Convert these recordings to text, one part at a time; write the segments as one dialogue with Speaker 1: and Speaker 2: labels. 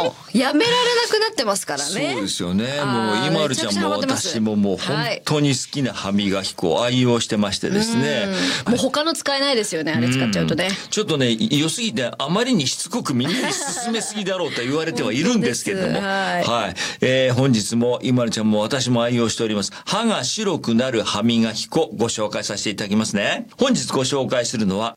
Speaker 1: もうやめられなくなってますからね。
Speaker 2: そうですよね。もう今るちゃんも私ももう本当に好きな歯磨き粉を愛用してましてですね。
Speaker 1: もう他の使えないですよね、あれ使っちゃうとね。
Speaker 2: ちょっとね良すぎてあまりにしつこくみんなに勧めすぎだろうと言われてはいるんですけれども、本日も今るちゃんも私も愛用しております歯が白くなる歯磨き粉ご紹介させていただきますね。本日ご紹介するのは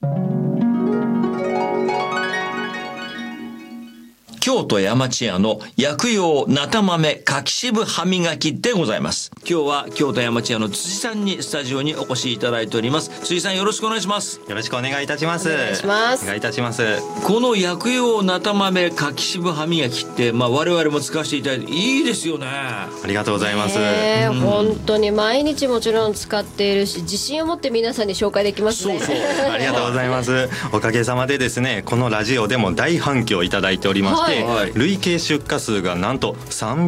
Speaker 2: 京都山千屋の薬用菜田豆柿渋歯磨きでございます。今日は京都山千屋の辻さんにスタジオにお越しいただいております。辻さんよろしくお願いします。
Speaker 3: よろしくお願いいたします。
Speaker 1: お願いします。
Speaker 3: お願いいたします。
Speaker 2: この薬用菜田豆柿渋歯磨きって、我々も使わせていただいていいですよね。
Speaker 3: ありがとうございます。
Speaker 1: 本当に毎日もちろん使っているし、自信を持って皆さんに紹介できますね。
Speaker 3: ありがとうございます。おかげさまでですね、このラジオでも大反響いただいておりまして、累計出荷数がなんと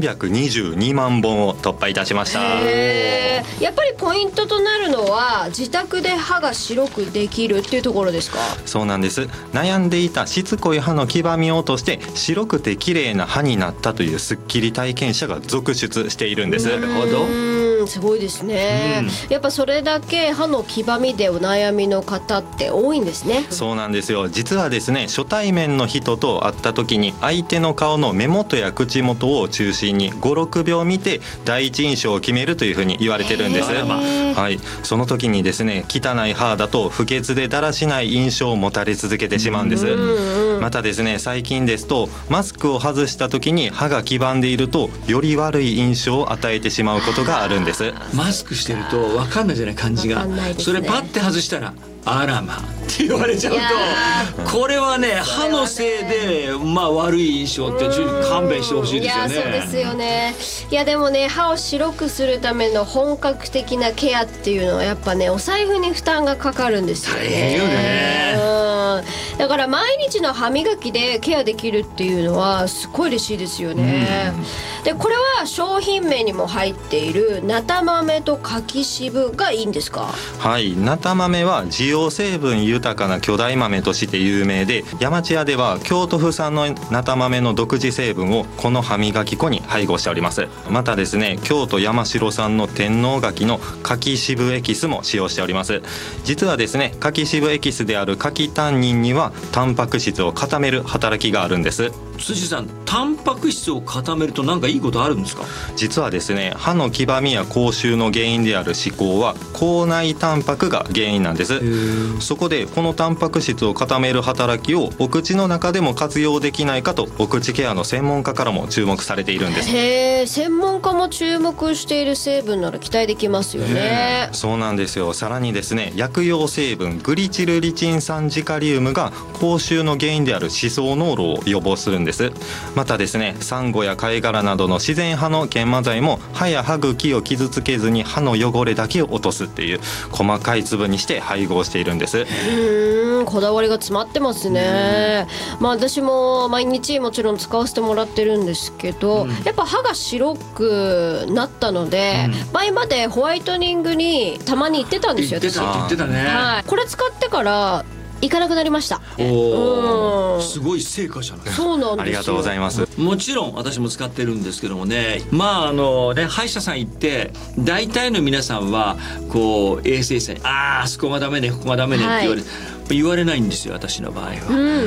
Speaker 3: 322万本を突破いたしました。
Speaker 1: やっぱりポイントとなるのは自宅で歯が白くできるっていうところですか？
Speaker 3: そうなんです。悩んでいたしつこい歯の黄ばみを落として白くて綺麗な歯になったというスッキリ体験者が続出しているんです。
Speaker 2: なるほど。
Speaker 1: すごいですね。やっぱそれだけ歯の黄ばみでお悩みの方って多いんですね。
Speaker 3: そうなんですよ。実はですね、初対面の人と会った時に相手の顔の目元や口元を中心に 5,6 秒見て第一印象を決めるというふうに言われてるんです。その時にですね、汚い歯だと不潔でだらしない印象を持たれ続けてしまうんです。またですね、最近ですとマスクを外した時に歯が黄ばんでいるとより悪い印象を与えてしまうことがあるんです。
Speaker 2: マスクしてると分かんないじゃない、感じが、それパッて外したらあらまって言われちゃうと、これはね歯のせいで悪い印象ってちょっと勘弁してほしいですよね。
Speaker 1: そうですよね。いやでもね、歯を白くするための本格的なケアっていうのはやっぱね、お財布に負担がかかるんですよね。
Speaker 2: 大変よね。
Speaker 1: だから毎日の歯磨きでケアできるっていうのはすごい嬉しいですよね。でこれは商品名にも入っている菜田豆と柿渋がいいんですか？
Speaker 3: はい、菜田豆は滋養成分豊かな巨大豆として有名で、山千屋では京都府産の菜田豆の独自成分をこの歯磨き粉に配合しております。またですね、京都山城産の天王柿の柿渋エキスも使用しております。実はですね、柿渋エキスである柿タンニンにはタンパク質を固める働きがあるんです。
Speaker 2: 辻さん、タンパク質を固めると何かいいことあるんですか？
Speaker 3: 実はですね、歯の黄ばみや口臭の原因である歯垢は口内タンパクが原因なんです。そこでこのタンパク質を固める働きをお口の中でも活用できないかと、お口ケアの専門家からも注目されているんです。
Speaker 1: 専門家も注目している成分なら期待できますよね。
Speaker 3: そうなんですよ。さらにですね、薬用成分グリチルリチン酸ジカリウムが口臭の原因である歯槽膿漏を予防するんです。またですね、サンゴや貝殻などの自然派の研磨剤も歯や歯茎を傷つけずに歯の汚れだけを落とすっていう細かい粒にして配合しているんです。
Speaker 1: こだわりが詰まってますね。私も毎日もちろん使わせてもらってるんですけど、やっぱ歯が白くなったので、前までホワイトニングにたまに行ってたんですよ。
Speaker 2: 言ってたね。
Speaker 1: これ使ってから行かなくなりました。
Speaker 2: すごい成果じゃない。
Speaker 1: そうなんですよ。
Speaker 3: ありがとうございます。
Speaker 2: もちろん私も使ってるんですけどもね、歯医者さん行って大体の皆さんはこう衛生士さんにあそこがダメねここがダメねって言われないんですよ、私の場合は。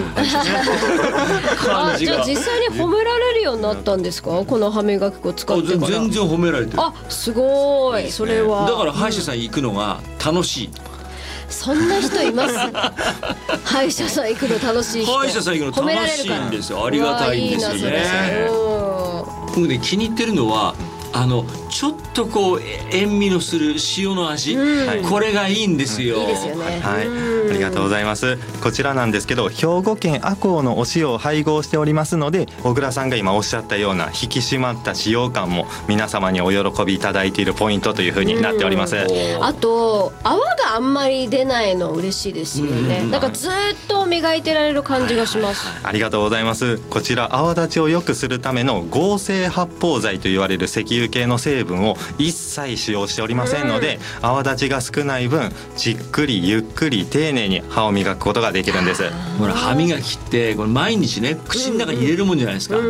Speaker 1: じゃあ実際に褒められるようになったんですか？この歯磨き粉使ってから。
Speaker 2: 全然褒められてる。
Speaker 1: すごい。それは
Speaker 2: だから歯医者さん行くのが楽しい。
Speaker 1: そんな人います？歯医者さん行くの楽しい人。
Speaker 2: 歯医者さん行くの楽しいんですよ。ありがたいんですよね。僕ね、気に入ってるのはちょっとこう塩味のする塩の味、これがいいんですよ。
Speaker 1: いいですよね。
Speaker 3: ありがとうございます。こちらなんですけど、兵庫県赤穂のお塩を配合しておりますので、小倉さんが今おっしゃったような引き締まった使用感も皆様にお喜びいただいているポイントというふうになっております。
Speaker 1: あと泡があんまり出ないの嬉しいですよね。なんかずっと磨いてられる感じがします。
Speaker 3: ありがとうございます。こちら泡立ちを良くするための合成発泡剤と言われる石油系の成分を一切使用しておりませんので、泡立ちが少ない分じっくりゆっくり丁寧に歯を磨くことができるんです。
Speaker 2: ほら、歯磨きってこれ毎日ね口の中に入れるもんじゃないですか。